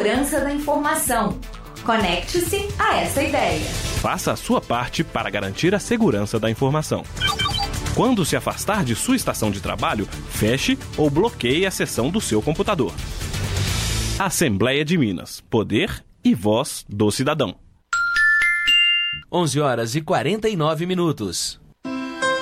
segurança da informação. Conecte-se a essa ideia. Faça a sua parte para garantir a segurança da informação. Quando se afastar de sua estação de trabalho, feche ou bloqueie a sessão do seu computador. Assembleia de Minas. Poder e voz do cidadão. 11h49.